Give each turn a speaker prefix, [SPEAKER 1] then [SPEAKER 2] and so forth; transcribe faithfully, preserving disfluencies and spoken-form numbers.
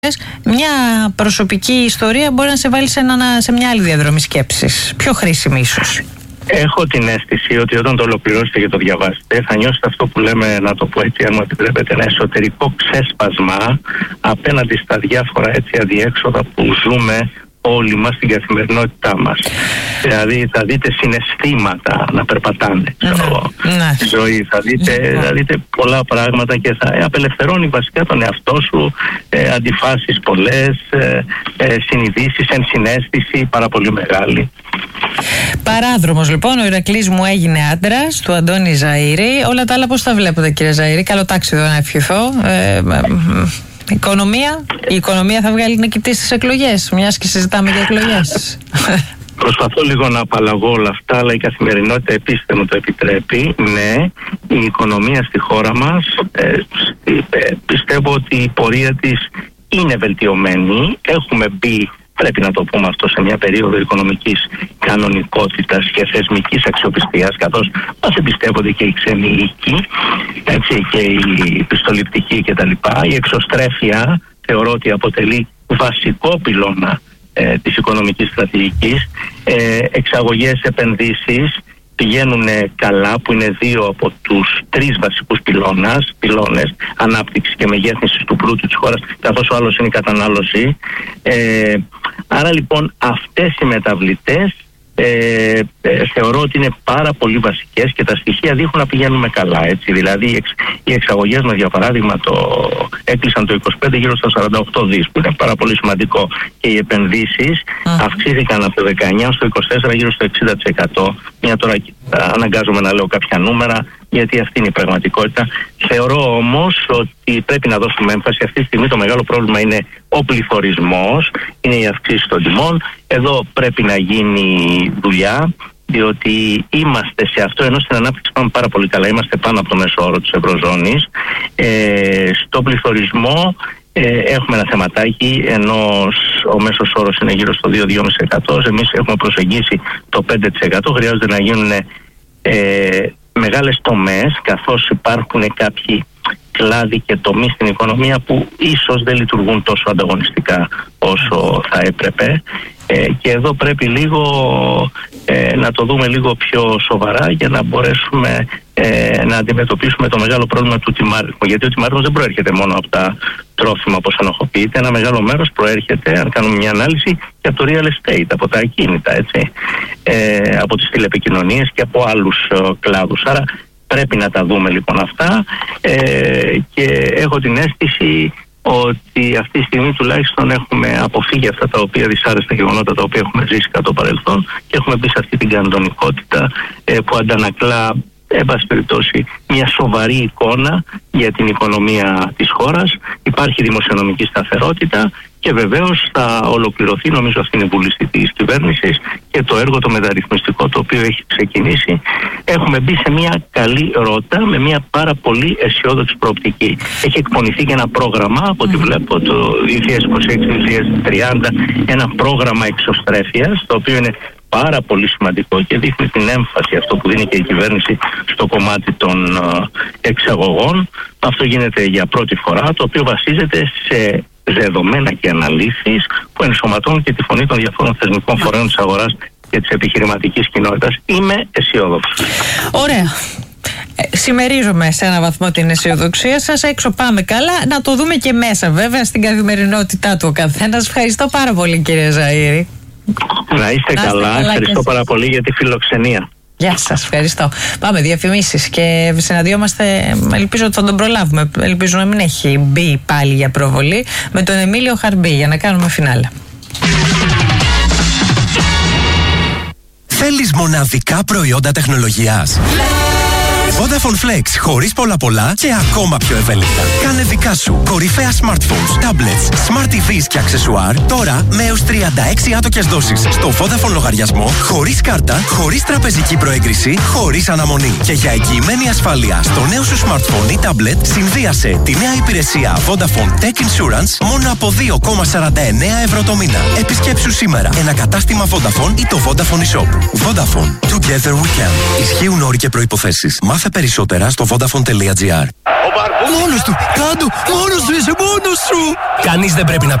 [SPEAKER 1] μια προσωπική ιστορία μπορεί να σε βάλει σε, ένα, σε μια άλλη διαδρομή σκέψης. Πιο χρήσιμη ίσως.
[SPEAKER 2] Έχω την αίσθηση ότι όταν το ολοκληρώσετε και το διαβάσετε θα νιώσετε αυτό που λέμε, να το πω έτσι, αν μου επιτρέπετε, ένα εσωτερικό ξέσπασμα απέναντι στα διάφορα έτσι αδιέξοδα που ζούμε όλοι μας στην καθημερινότητά μας. Δηλαδή θα δείτε συναισθήματα να περπατάνε
[SPEAKER 1] ναι.
[SPEAKER 2] στη ζωή, θα δείτε, ναι. θα δείτε πολλά πράγματα και θα απελευθερώνει βασικά τον εαυτό σου, ε, αντιφάσεις πολλές, ε, ε, συνειδήσεις, ενσυναίσθηση πάρα πολύ μεγάλη.
[SPEAKER 1] Παράδρομος λοιπόν, ο Ηρακλής μου έγινε άντρας, του Αντώνη Ζαΐρη. Όλα τα άλλα πώς τα βλέπετε, κύριε Ζαΐρη? Καλό τάξιδο να ευχηθώ. Ε, ε, Οικονομία, η οικονομία θα βγάλει νικητή στις εκλογές, μιας και συζητάμε για εκλογές.
[SPEAKER 2] Προσπαθώ λίγο να απαλλαγώ όλα αυτά, αλλά η καθημερινότητα επίσης δεν μου το επιτρέπει. Ναι, η οικονομία στη χώρα μας, ε, ε, πιστεύω ότι η πορεία της είναι βελτιωμένη. Έχουμε μπει, πρέπει να το πούμε αυτό, σε μια περίοδο οικονομικής κανονικότητας και θεσμικής αξιοπιστίας, καθώς μας εμπιστεύονται και οι ξένοι οίκοι, έτσι, και η πιστοληπτική κτλ. Η εξωστρέφεια θεωρώ ότι αποτελεί βασικό πυλώνα ε, της οικονομικής στρατηγικής. Ε, εξαγωγές, επενδύσεις πηγαίνουν καλά, που είναι δύο από τους τρεις βασικούς πυλώνας, πυλώνες, ανάπτυξη και μεγέθυνση του πλούτου της χώρας, καθώς ο άλλος είναι η κατανάλωση. Ε, άρα λοιπόν αυτές οι μεταβλητές ε, ε, θεωρώ ότι είναι πάρα πολύ βασικές και τα στοιχεία δείχνουν να πηγαίνουμε καλά, έτσι. Δηλαδή οι, εξ, οι εξαγωγές μας, για παράδειγμα, το, έκλεισαν το είκοσι πέντε γύρω στα σαράντα οκτώ δις, που είναι πάρα πολύ σημαντικό, και οι επενδύσεις mm. αυξήθηκαν από το δεκαεννιά στο είκοσι τέσσερα γύρω στο εξήντα τοις εκατό. Μια τώρα αναγκάζομαι να λέω κάποια νούμερα, γιατί αυτή είναι η πραγματικότητα. Θεωρώ όμως ότι πρέπει να δώσουμε έμφαση. Αυτή τη στιγμή το μεγάλο πρόβλημα είναι ο πληθωρισμός, είναι η αυξήση των τιμών. Εδώ πρέπει να γίνει δουλειά, διότι είμαστε σε αυτό, ενώ στην ανάπτυξη πάμε πάρα πολύ καλά, είμαστε πάνω από το μέσο όρο της Ευρωζώνης. Ε, στο πληθωρισμό ε, έχουμε ένα θεματάκι, ενώ ο μέσος όρος είναι γύρω στο δύο με δύο κόμμα πέντε τοις εκατό, εμείς έχουμε προσεγγίσει το πέντε τοις εκατό. Χρειάζεται να γίνουν ε, μεγάλες τομές, καθώς υπάρχουν κάποιοι κλάδοι και τομείς στην οικονομία που ίσως δεν λειτουργούν τόσο ανταγωνιστικά όσο θα έπρεπε, ε, και εδώ πρέπει λίγο ε, να το δούμε λίγο πιο σοβαρά για να μπορέσουμε ε, να αντιμετωπίσουμε το μεγάλο πρόβλημα του τιμάριθμου, γιατί ο τιμάριθμος δεν προέρχεται μόνο από τα τρόφιμα, όπως ανοχοποιείται. Ένα μεγάλο μέρος προέρχεται, αν κάνουμε μια ανάλυση, και από το real estate, από τα ακίνητα, έτσι, ε, από τις τηλεπικοινωνίες και από άλλους ε, κλάδους. Άρα πρέπει να τα δούμε λοιπόν αυτά, ε, και έχω την αίσθηση ότι αυτή τη στιγμή τουλάχιστον έχουμε αποφύγει αυτά τα οποία δυσάρεστα γεγονότα τα οποία έχουμε ζήσει κατά το παρελθόν και έχουμε μπει σε αυτή την κανονικότητα ε, που αντανακλά, εν πάση περιπτώσει, μια σοβαρή εικόνα για την οικονομία της χώρας. Υπάρχει δημοσιονομική σταθερότητα και βεβαίως θα ολοκληρωθεί, νομίζω αυτή είναι η βούληση της κυβέρνησης, και το έργο το μεταρρυθμιστικό το οποίο έχει ξεκινήσει. Έχουμε μπει σε μια καλή ρότα με μια πάρα πολύ αισιόδοξη προοπτική. Έχει εκπονηθεί και ένα πρόγραμμα, από ό,τι βλέπω, το δύο χιλιάδες είκοσι έξι δύο χιλιάδες τριάντα, ένα πρόγραμμα εξωστρέφειας, το οποίο είναι πάρα πολύ σημαντικό και δείχνει την έμφαση, αυτό που δίνει και η κυβέρνηση, στο κομμάτι των uh, εξαγωγών. Αυτό γίνεται για πρώτη φορά, το οποίο βασίζεται σε δεδομένα και αναλύσεις που ενσωματώνουν και τη φωνή των διαφόρων θεσμικών φορέων της αγοράς και της επιχειρηματικής κοινότητας. Είμαι αισιόδοξος.
[SPEAKER 1] Ωραία. Ε, συμμερίζομαι σε έναν βαθμό την αισιοδοξία σας. Έξω πάμε καλά. Να το δούμε και μέσα, βέβαια, στην καθημερινότητά του ο καθένας. Ευχαριστώ πάρα πολύ, κύριε Ζαΐρη.
[SPEAKER 2] Να είστε να καλά. καλά. Ευχαριστώ πάρα πολύ για τη φιλοξενία.
[SPEAKER 1] Γεια σας, ευχαριστώ. Πάμε διαφημίσεις και συναντιόμαστε. Ελπίζω ότι θα τον προλάβουμε. Ελπίζω να μην έχει μπει πάλι για προβολή με τον Εμίλιο Χαρμπή για να κάνουμε φινάλε.
[SPEAKER 3] Θέλεις μοναδικά προϊόντα τεχνολογίας? Vodafone Flex, χωρίς πολλά πολλά και ακόμα πιο ευέλικτα. Κάνε δικά σου κορυφαία smartphones, tablets, smart τι βις και αξεσουάρ τώρα με έως τριάντα έξι άτοκες δόσεις στο Vodafone λογαριασμό, χωρίς κάρτα, χωρίς τραπεζική προέγκριση, χωρίς αναμονή. Και για εγγυημένη ασφάλεια στο νέο σου smartphone ή tablet, συνδύασε τη νέα υπηρεσία Vodafone Tech Insurance μόνο από δύο κόμμα σαράντα εννέα ευρώ το μήνα. Επισκέψου σήμερα ένα κατάστημα Vodafone ή το Vodafone eShop. Vodafone. Together we can. Ισχύουν όροι και προϋποθέσεις. Μάθε περισσότερα στο vodafone τελεία gr.
[SPEAKER 4] ο Βάρπου.
[SPEAKER 5] Μόνος του! Κάντο! Μόνος σου! Είσαι μόνος σου!
[SPEAKER 3] Κανείς δεν πρέπει να